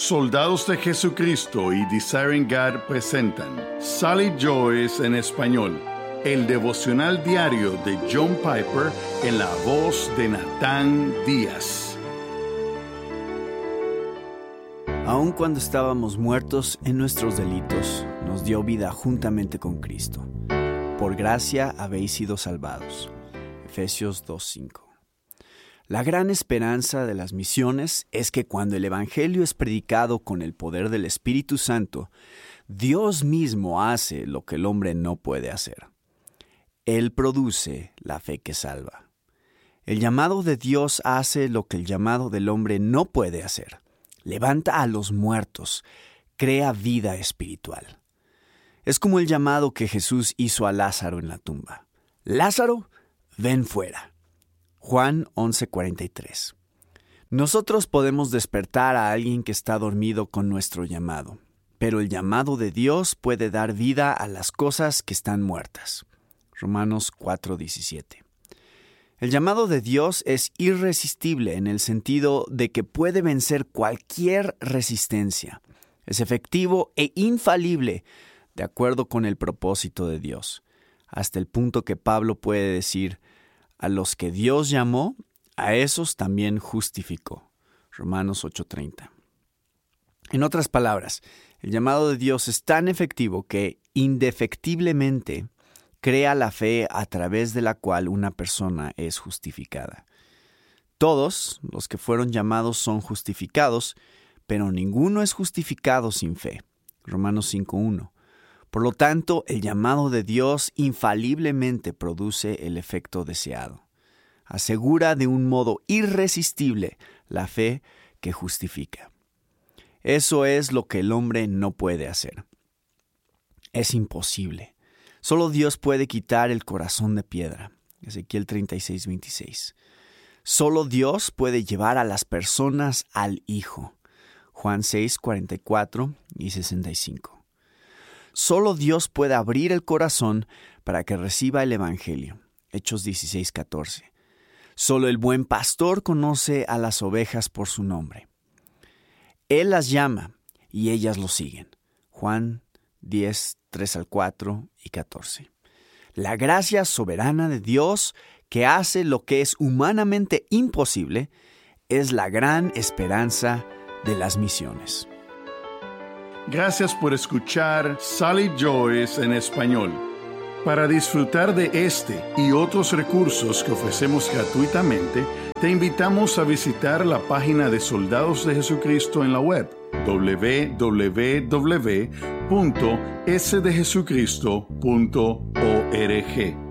Soldados de Jesucristo y Desiring God presentan Sally Joyce en español, el devocional diario de John Piper en la voz de Natán Díaz. Aun cuando estábamos muertos en nuestros delitos, nos dio vida juntamente con Cristo. Por gracia habéis sido salvados. Efesios 2:5. La gran esperanza de las misiones es que cuando el Evangelio es predicado con el poder del Espíritu Santo, Dios mismo hace lo que el hombre no puede hacer. Él produce la fe que salva. El llamado de Dios hace lo que el llamado del hombre no puede hacer. Levanta a los muertos, crea vida espiritual. Es como el llamado que Jesús hizo a Lázaro en la tumba. Lázaro, ven fuera. Juan 11:43. Nosotros podemos despertar a alguien que está dormido con nuestro llamado, pero el llamado de Dios puede dar vida a las cosas que están muertas. Romanos 4:17. El llamado de Dios es irresistible en el sentido de que puede vencer cualquier resistencia. Es efectivo e infalible de acuerdo con el propósito de Dios, hasta el punto que Pablo puede decir: a los que Dios llamó, a esos también justificó. Romanos 8:30. En otras palabras, el llamado de Dios es tan efectivo que indefectiblemente crea la fe a través de la cual una persona es justificada. Todos los que fueron llamados son justificados, pero ninguno es justificado sin fe. Romanos 5:1. Por lo tanto, el llamado de Dios infaliblemente produce el efecto deseado. Asegura de un modo irresistible la fe que justifica. Eso es lo que el hombre no puede hacer. Es imposible. Solo Dios puede quitar el corazón de piedra. Ezequiel 36:26. Solo Dios puede llevar a las personas al Hijo. Juan 6:44 y 65. Solo Dios puede abrir el corazón para que reciba el Evangelio. Hechos 16:14. Solo el buen pastor conoce a las ovejas por su nombre. Él las llama y ellas lo siguen. Juan 10:3-4 y 14. La gracia soberana de Dios, que hace lo que es humanamente imposible, es la gran esperanza de las misiones. Gracias por escuchar Sally Joyce en español. Para disfrutar de este y otros recursos que ofrecemos gratuitamente, te invitamos a visitar la página de Soldados de Jesucristo en la web www.sdejesucristo.org.